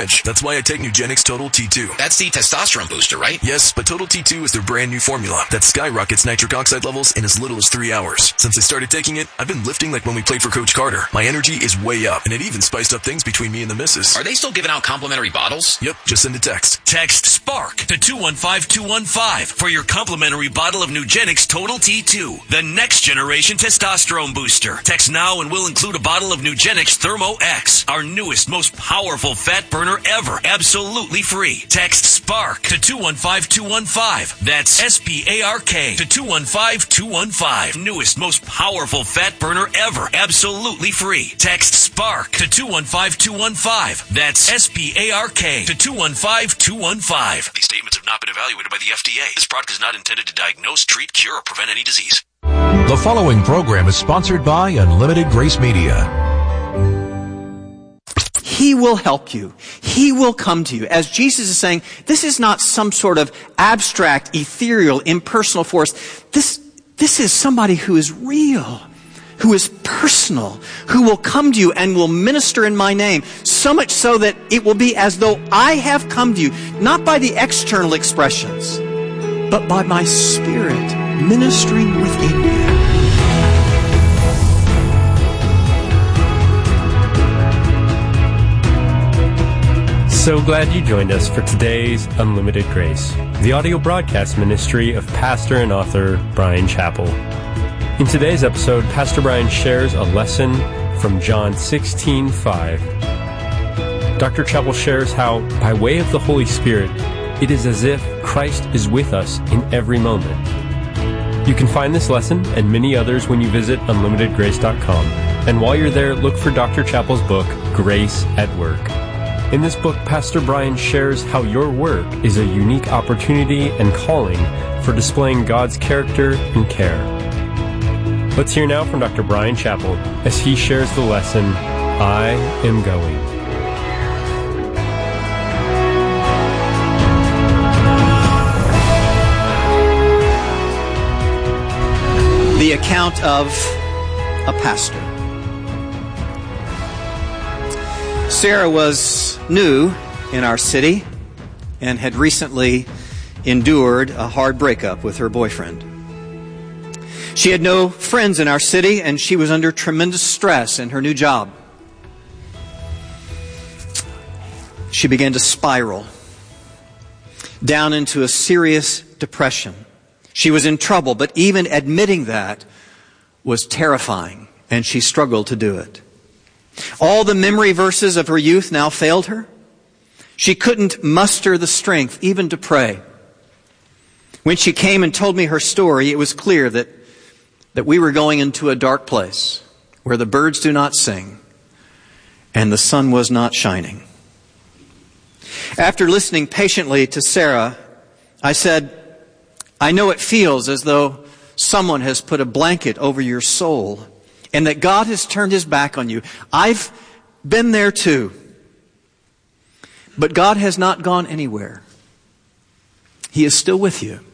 French. That's why I take Nugenix Total T2. That's the testosterone booster, right? Yes, but Total T2 is their brand new formula that skyrockets nitric oxide levels in as little as 3 hours. Since I started taking it, I've been lifting like when we played for Coach Carter. My energy is way up, and it even spiced up things between me and the missus. Are they still giving out complimentary bottles? Yep, just send a text. Text SPARK to 215-215 for your complimentary bottle of Nugenix Total T2, the next generation testosterone booster. Text now and we'll include a bottle of Nugenix Thermo X, our newest, most powerful fat burner ever, absolutely free. Text SPARK to 215-215. That's SPARK to 215-215. Newest, most powerful fat burner ever, absolutely free. Text SPARK to 215-215. That's SPARK to 215-215. These statements have not been evaluated by the FDA. This product is not intended to diagnose, treat, cure, or prevent any disease. The following program is sponsored by Unlimited Grace Media. He will help you. He will come to you. As Jesus is saying, this is not some sort of abstract, ethereal, impersonal force. This is somebody who is real, who is personal, who will come to you and will minister in my name, so much so that it will be as though I have come to you, not by the external expressions, but by my Spirit ministering within you. So glad you joined us for today's Unlimited Grace, the audio broadcast ministry of pastor and author Bryan Chapell. In today's episode, Pastor Bryan shares a lesson from John 16:5. Dr. Chapell shares how, by way of the Holy Spirit, it is as if Christ is with us in every moment. You can find this lesson and many others when you visit unlimitedgrace.com. And while you're there, look for Dr. Chapell's book, Grace at Work. In this book, Pastor Bryan shares how your work is a unique opportunity and calling for displaying God's character and care. Let's hear now from Dr. Bryan Chapell as he shares the lesson, I Am Going. The account of a pastor. Sarah was new in our city and had recently endured a hard breakup with her boyfriend. She had no friends in our city, and she was under tremendous stress in her new job. She began to spiral down into a serious depression. She was in trouble, but even admitting that was terrifying, and she struggled to do it. All the memory verses of her youth now failed her. She couldn't muster the strength even to pray. When she came and told me her story, it was clear that we were going into a dark place where the birds do not sing and the sun was not shining. After listening patiently to Sarah, I said, I know it feels as though someone has put a blanket over your soul and that God has turned His back on you. I've been there too. But God has not gone anywhere. He is still with you.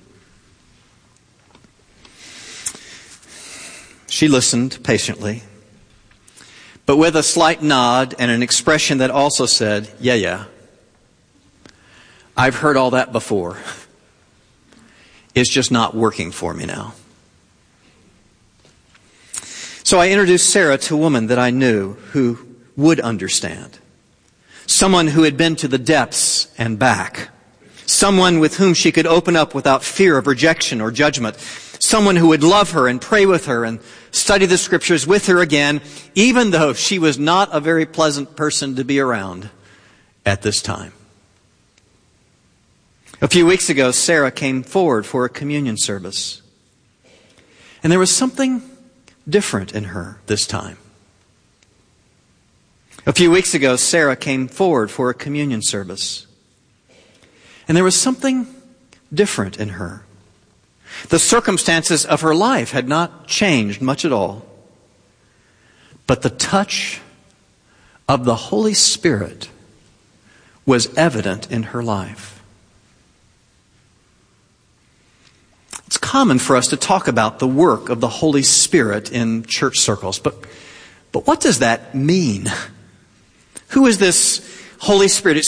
She listened patiently, but with a slight nod and an expression that also said, yeah. I've heard all that before. It's just not working for me now. So I introduced Sarah to a woman that I knew who would understand. Someone who had been to the depths and back. Someone with whom she could open up without fear of rejection or judgment. Someone who would love her and pray with her and study the Scriptures with her again, even though she was not a very pleasant person to be around at this time. A few weeks ago, Sarah came forward for a communion service. And there was something different in her this time. A few weeks ago, Sarah came forward for a communion service. And there was something different in her. The circumstances of her life had not changed much at all. But the touch of the Holy Spirit was evident in her life. It's common for us to talk about the work of the Holy Spirit in church circles, but what does that mean? Who is this Holy Spirit?